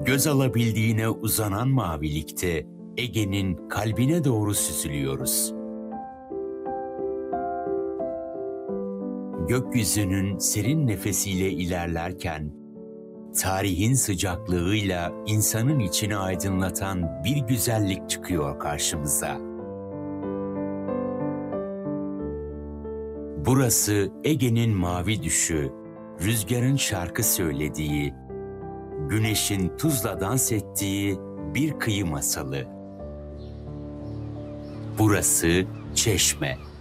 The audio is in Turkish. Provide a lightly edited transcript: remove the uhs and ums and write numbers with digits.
Göz alabildiğine uzanan mavilikte Ege'nin kalbine doğru süzülüyoruz. Gökyüzünün serin nefesiyle ilerlerken, tarihin sıcaklığıyla insanın içini aydınlatan bir güzellik çıkıyor karşımıza. Burası Ege'nin mavi düşü, rüzgarın şarkı söylediği, güneşin tuzla dans ettiği bir kıyı masalı. Burası Çeşme.